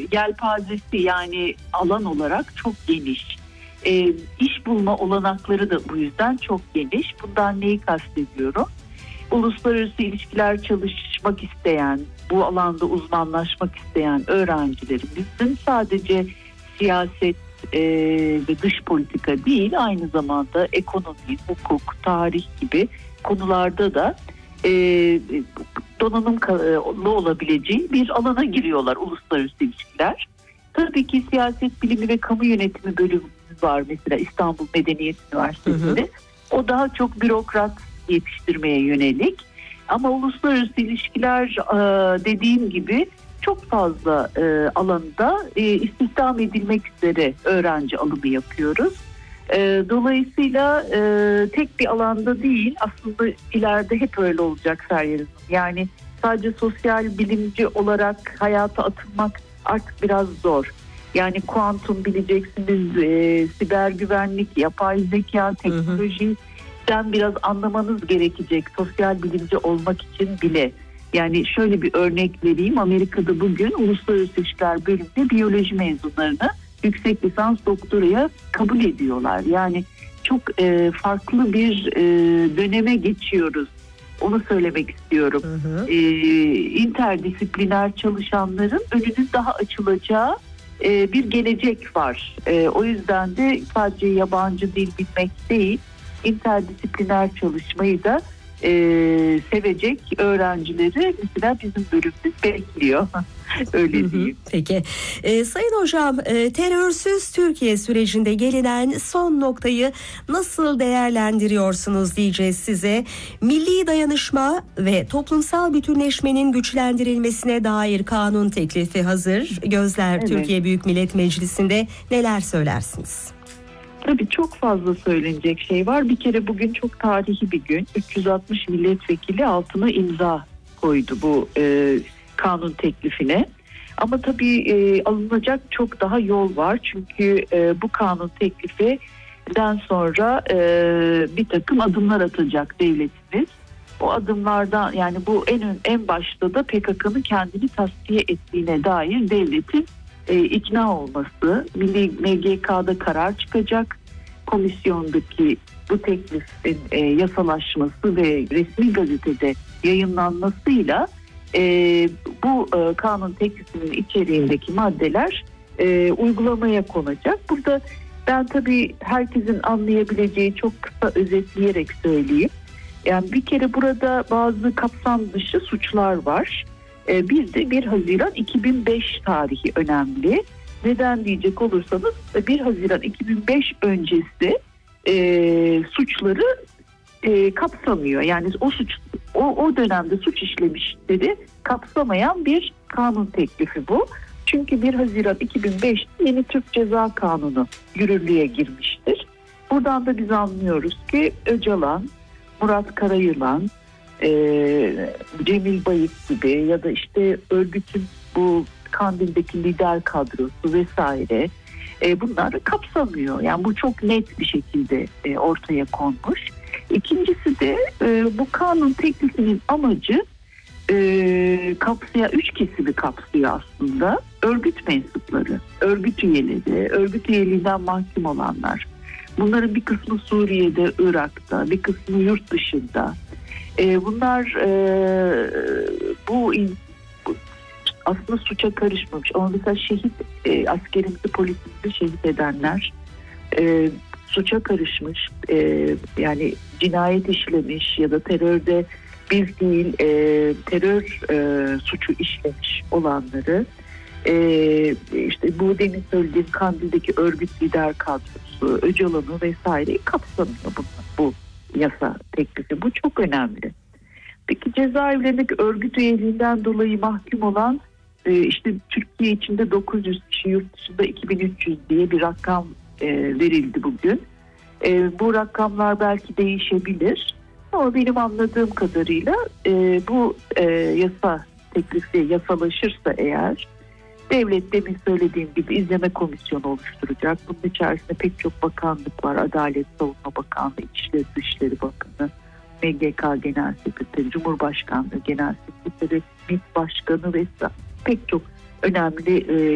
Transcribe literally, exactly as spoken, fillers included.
yelpazesi, yani alan olarak çok geniş. E, iş bulma olanakları da bu yüzden çok geniş. Bundan neyi kastediyorum? Uluslararası ilişkiler çalışmak isteyen, bu alanda uzmanlaşmak isteyen öğrencilerimizin sadece siyaset e, ve dış politika değil, aynı zamanda ekonomi, hukuk, tarih gibi konularda da e, donanımlı olabileceği bir alana giriyorlar, uluslararası ilişkiler. Tabii ki siyaset bilimi ve kamu yönetimi bölümümüz var mesela İstanbul Medeniyet Üniversitesi'nde. Hı hı. O daha çok bürokrat yetiştirmeye yönelik. Ama uluslararası ilişkiler dediğim gibi çok fazla alanda istihdam edilmek üzere öğrenci alımı yapıyoruz. Dolayısıyla tek bir alanda değil, aslında ileride hep öyle olacak Feryal Hanım. Yani sadece sosyal bilimci olarak hayata atılmak artık biraz zor. Yani kuantum bileceksiniz, e, siber güvenlik, yapay zeka, teknolojiden biraz anlamanız gerekecek sosyal bilimci olmak için bile. Yani şöyle bir örnek vereyim. Amerika'da bugün Uluslararası İlişkiler bölümünde biyoloji mezunlarını yüksek lisans doktoraya kabul ediyorlar. Yani çok e, farklı bir e, döneme geçiyoruz. Onu söylemek istiyorum. Hı hı. E, interdisipliner çalışanların önünün daha açılacağı e, bir gelecek var. E, o yüzden de sadece yabancı dil bilmek değil, interdisipliner çalışmayı da e, sevecek öğrencileri mesela bizim bölümümüz bekliyor. Öyle diyeyim. Peki. Ee, Sayın Hocam, e, terörsüz Türkiye sürecinde gelinen son noktayı nasıl değerlendiriyorsunuz diyeceğiz size. Milli dayanışma ve toplumsal bütünleşmenin güçlendirilmesine dair kanun teklifi hazır. Gözler evet. Türkiye Büyük Millet Meclisi'nde, neler söylersiniz? Tabii çok fazla söylenecek şey var. Bir kere bugün çok tarihi bir gün. üç yüz altmış milletvekili altına imza koydu bu e, kanun teklifine. Ama tabii e, alınacak çok daha yol var. Çünkü e, bu kanun teklifinden sonra e, bir takım adımlar atacak devletimiz. O adımlardan, yani bu en en başta da P K K'nın kendini tasfiye ettiğine dair devletin e, ikna olması. Milli M G K'da karar çıkacak. Komisyondaki bu teklifin e, yasalaşması ve resmi gazetede yayınlanmasıyla Ee, bu e, kanun teklifinin içeriğindeki maddeler e, uygulamaya konacak. Burada ben tabii herkesin anlayabileceği çok kısa özetleyerek söyleyeyim. Yani bir kere burada bazı kapsam dışı suçlar var. Ee, bir de bir Haziran iki bin beş tarihi önemli. Neden diyecek olursanız bir Haziran iki bin beş öncesi e, suçları e, kapsamıyor. Yani o suç O, o dönemde suç işlemişleri kapsamayan bir kanun teklifi bu. Çünkü bir Haziran iki bin beşte yeni Türk Ceza Kanunu yürürlüğe girmiştir. Buradan da biz anlıyoruz ki Öcalan, Murat Karayılan, e, Cemil Bayık gibi ya da işte örgütün bu Kandil'deki lider kadrosu vesaire e, bunları kapsamıyor. Yani bu çok net bir şekilde e, ortaya konmuş. İkincisi de e, bu kanun teklifinin amacı e, kapsaya üç kesimi kapsıyor aslında. Örgüt mensupları, örgüt üyeleri, örgüt üyeliğinden mahkum olanlar. Bunların bir kısmı Suriye'de, Irak'ta, bir kısmı yurt dışında. E, bunlar e, bu, bu aslında suça karışmamış. Ama mesela şehit e, askerimizi, polisimizi şehit edenler, e, suça karışmış, e, yani cinayet işlemiş ya da terörde bir değil e, terör e, suçu işlemiş olanları, e, işte bu demin söylediğim Kandil'deki örgüt lider kadrosu, Öcalan'ı vesaire kapsamıyor bu, bu yasa teklifi. Bu çok önemli. Peki cezaevlerindeki örgüt üyeliğinden dolayı mahkum olan e, işte Türkiye içinde dokuz yüz kişi, yurt dışında iki bin üç yüz diye bir rakam E, verildi bugün. E, bu rakamlar belki değişebilir ama benim anladığım kadarıyla e, bu e, yasa teklifi yasalaşırsa eğer devlet, demin söylediğim gibi, izleme komisyonu oluşturacak. Bunun içerisinde pek çok bakanlık var. Adalet, Savunma Bakanlığı, İçişleri Dışişleri Bakanı, M G K Genel Sekreteri, Cumhurbaşkanlığı Genel Sekreteri, M İ T Başkanı vesaire pek çok önemli e,